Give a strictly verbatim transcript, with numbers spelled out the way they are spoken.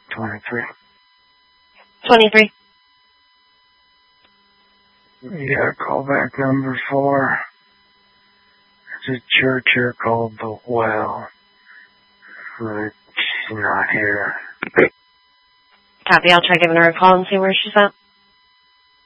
twenty-three. twenty-three. You got a callback number for... There's a church here called The Well. But she's not here. Copy. I'll try giving her a call and see where she's at.